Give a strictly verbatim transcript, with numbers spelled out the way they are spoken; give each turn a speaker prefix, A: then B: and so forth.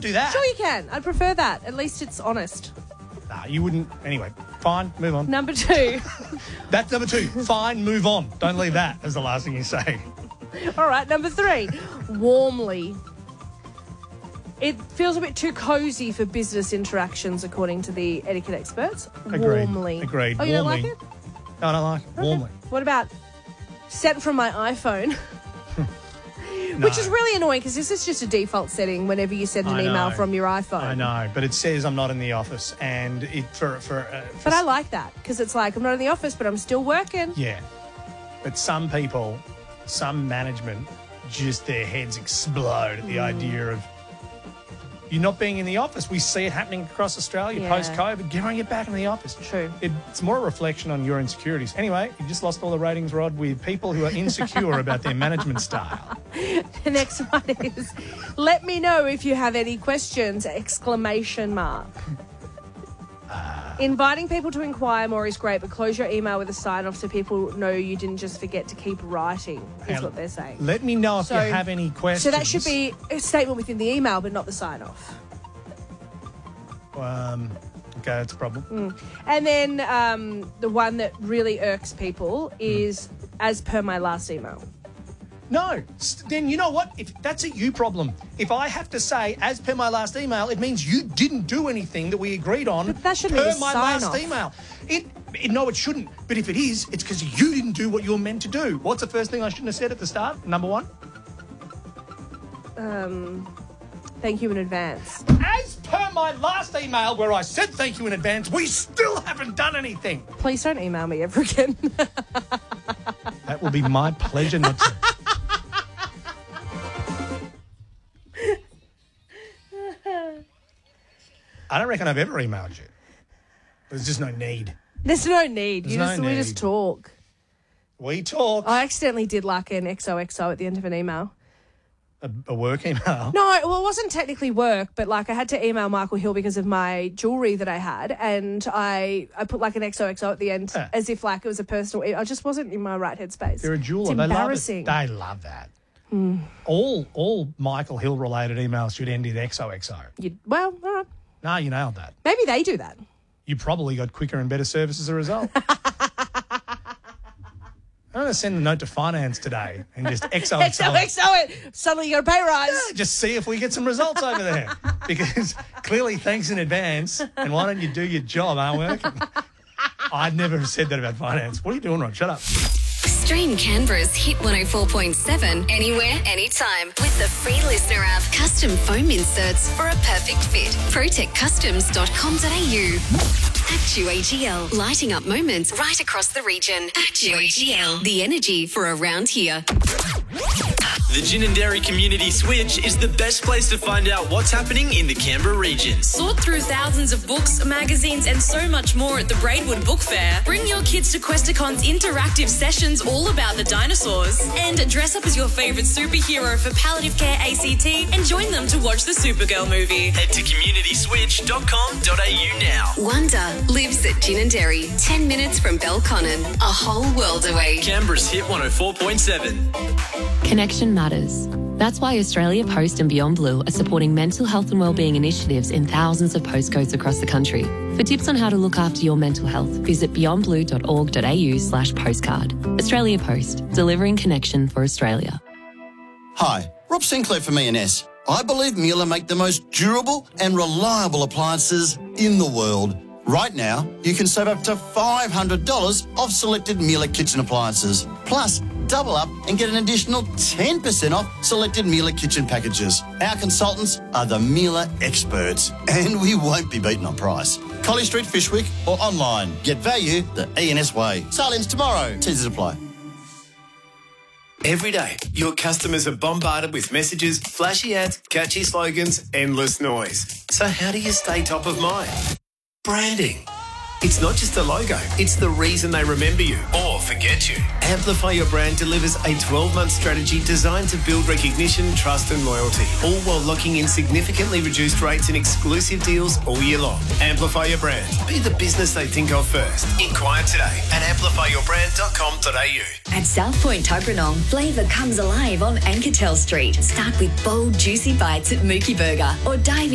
A: do that.
B: Sure you can. I'd prefer that. At least it's honest.
A: Nah, you wouldn't. Anyway, fine, move on.
B: Number two.
A: That's number two. Fine, move on. Don't leave that as the last thing you say.
B: All right, number three. Warmly. It feels a bit too cosy for business interactions, according to the etiquette experts.
A: Agreed.
B: Warmly.
A: Agreed.
B: Oh, you
A: Warmly.
B: don't like it?
A: No, I don't like it.
B: Okay.
A: Warmly.
B: What about sent from my iPhone?
A: No.
B: Which is really annoying because this is just a default setting whenever you send an
A: I
B: email
A: know.
B: from your iPhone.
A: I know, but it says I'm not in the office, and it for for. Uh, for
B: But I like that because it's like I'm not in the office, but I'm still working.
A: Yeah, but some people, some management, just their heads explode at the
B: Mm.
A: idea of you not being in the office. We see it happening across Australia
B: Yeah.
A: post-COVID. Get on, get back in the office.
B: True.
A: It, it's more a reflection on your insecurities. Anyway, you just lost all the ratings, Rod, with people who are insecure about their management style.
B: The next one is, let me know if you have any questions, exclamation mark. Inviting people to inquire more is great, but close your email with a sign-off so people know you didn't just forget to keep writing, is
A: And
B: what they're saying.
A: Let me know if
B: So-
A: you have any questions.
B: So that should be a statement within the email, but not the sign-off.
A: Um, okay, that's a problem.
B: Mm. And then um, the one that really irks people is, as per my last email.
A: No, s- then you know what? If that's a you problem. If I have to say, as per my last email, it means you didn't do anything that we agreed on.
B: But that shouldn't
A: per
B: be a
A: my
B: sign
A: last
B: off.
A: email. It, it no, it shouldn't. But if it is, it's because you didn't do what you're meant to do. What's the first thing I shouldn't have said at the start? Number one.
B: Um, thank you in advance.
A: As per my last email, where I said thank you in advance, we still haven't done anything.
B: Please don't email me ever again.
A: That will be my pleasure not to. I don't reckon I've ever emailed you. There's just no need.
B: There's no need.
A: There's
B: you
A: no
B: just we
A: need.
B: just talk.
A: We talk.
B: I accidentally did like an X O X O at the end of an email.
A: A, a work email.
B: No, well, it wasn't technically work, but like I had to email Michael Hill because of my jewellery that I had, and I I put like an X O X O at the end
A: Yeah.
B: as if like it was a personal. I just wasn't in my right headspace.
A: You're a jeweler.
B: It's
A: They
B: embarrassing.
A: love it. They love that. All all Michael Hill related emails should end in X O X O.
B: You, well, all right.
A: No, you nailed that.
B: Maybe they do that.
A: You probably got quicker and better service as a result. I'm going to send a note to finance today and just X O X O.
B: X O X O it. Suddenly you got a pay rise.
A: Just see if we get some results over there. Because clearly, thanks in advance, and why don't you do your job, aren't working? I'd never have said that about finance. What are you doing, Rod? Shut up.
C: Stream Canberra's Hit one oh four point seven anywhere, anytime with the free listener app. Custom foam inserts for a perfect fit. protect customs dot com dot a u. Actu A G L, lighting up moments right across the region. Actu A G L, the energy for around here.
D: The Gin and Dairy Community Switch is the best place to find out what's happening in the Canberra region.
E: Sort through thousands of books, magazines and so much more at the Braidwood Book Fair. Bring your kids to Questacon's interactive sessions all about the dinosaurs. And dress up as your favourite superhero for Palliative Care A C T and join them to watch the Supergirl movie.
D: Head to community switch dot com dot a u now.
C: Wonder lives at Gin and Dairy, ten minutes from Belconnen, a whole world away.
D: Canberra's Hit one oh four point seven.
F: Connection matters. That's why Australia Post and Beyond Blue are supporting mental health and wellbeing initiatives in thousands of postcodes across the country. For tips on how to look after your mental health, visit beyond blue dot org dot a u slash postcard. Australia Post, delivering connection for Australia.
G: Hi, Rob Sinclair from E and S. I believe Miele make the most durable and reliable appliances in the world. Right now, you can save up to five hundred dollars off selected Miele kitchen appliances. Plus, double up and get an additional ten percent off selected Miele kitchen packages. Our consultants are the Miele experts, and we won't be beaten on price. Collie Street, Fishwick, or online. Get value the E and S way. Sale-ins tomorrow. T Cs apply.
H: Every day, your customers are bombarded with messages, flashy ads, catchy slogans, endless noise. So how do you stay top of mind? Branding. It's not just a logo, it's the reason they remember you or forget you. Amplify Your Brand delivers a twelve-month strategy designed to build recognition, trust and loyalty, all while locking in significantly reduced rates and exclusive deals all year long. Amplify Your Brand. Be the business they think of first. Inquire today at amplify your brand dot com dot a u.
I: At South Point Tuggeranong, flavour comes alive on Ankertel Street. Start with bold, juicy bites at Mookie Burger or dive